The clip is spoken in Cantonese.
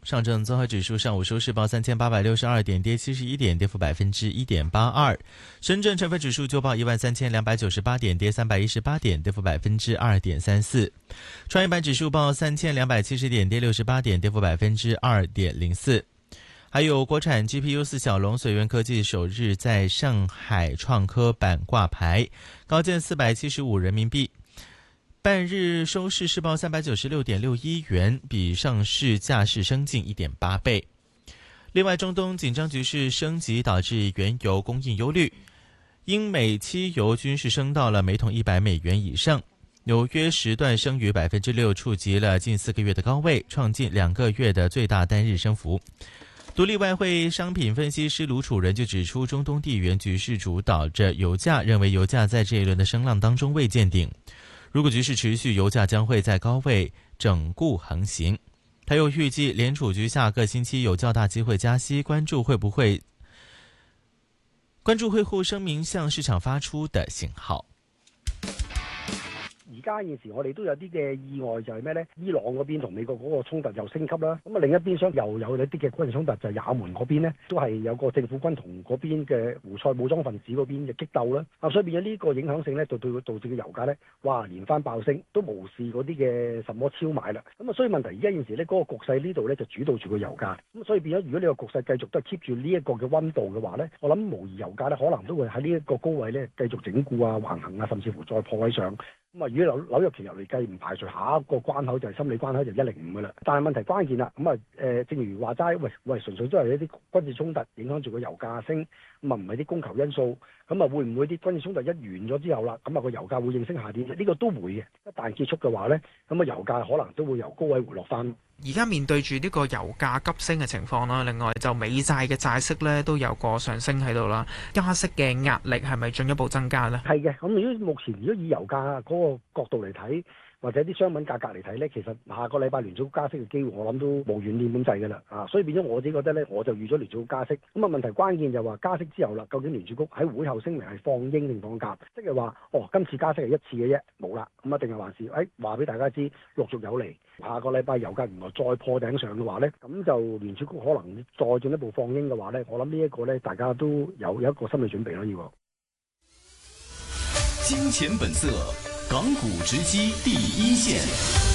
上证综合指数上午收市报3862点，跌71点，跌幅1.82%。深圳成分指数就报13298点，跌318点，跌幅2.34%。创业板指数报3270点，跌68点，跌幅2.04%。还有国产 GPU 四小龙水源科技首日在上海创科板挂牌，高见475人民币。半日收市是报396.61元，比上市价是升近1.8倍。另外，中东紧张局势升级导致原油供应忧虑，英美期油均是升到了每桶$100以上，纽约时段升逾6%，触及了近4个月的高位，创近2个月的最大单日升幅。独立外汇商品分析师卢楚仁就指出，中东地缘局势主导着油价，认为油价在这一轮的声浪当中未见顶。如果局势持续，油价将会在高位整固横行。他又预计联储局下个星期有较大机会加息，关注会后声明向市场发出的信号。 而家現時我哋都有啲嘅意外，就係咩呢？伊朗嗰邊同美國嗰個衝突又升級啦，咁啊另一邊廂又有一啲嘅軍事衝突，就係也門嗰邊呢，都係有個政府軍同嗰邊嘅胡塞武裝分子嗰邊嘅激鬥啦，所以變咗呢個影響性呢，就導致嘅油價呢，哇連番爆升，都無視嗰啲嘅什麼超買啦，咁所以問題而家現時呢，嗰個局勢呢度呢，就主導住個油價，咁所以變咗如果你個局勢繼續都係 keep 住呢一個嘅溫度嘅話呢，我諗無疑油價呢，可能都會喺呢一個高位呢，繼續整固啊、橫行啊，甚至乎再破位上。咁啊，如果紐約期油嚟計，唔排除下一個關口就係心理關口就105噶啦。但係問題關鍵啦，咁啊正如話齋，喂，純粹都係一啲軍事衝突影響住個油價升，咁啊唔係啲供求因素，咁啊會唔會啲軍事衝突一完咗之後啦，咁啊個油價會應聲下跌？呢個都會嘅。一旦結束嘅話咧，咁啊油價可能都會由高位回落翻。 而家面對住呢個油價急升嘅情況啦，另外就美債嘅債息咧都有個上升喺度啦，加息嘅壓力係咪進一步增加呢？係嘅，咁如果目前以油價嗰個角度嚟睇，或者啲商品價格嚟睇咧，其實下個禮拜聯儲局加息嘅機會，我諗都無懸念咁滯㗎啦，所以變咗我自己覺得咧，我就預咗聯儲局加息。咁啊問題關鍵就話加息之後啦，究竟聯儲局喺會後聲明係放鷹定放鴿？即係話今次加息係一次嘅啫，冇啦，咁啊定係還是話俾大家知陸續有嚟。下個禮拜油價原來再破頂上嘅話咧，咁就聯儲局可能再進一步放鷹嘅話咧，我諗呢一個咧大家都有一個心理準備咯要。 金錢本色，港股直擊第一線。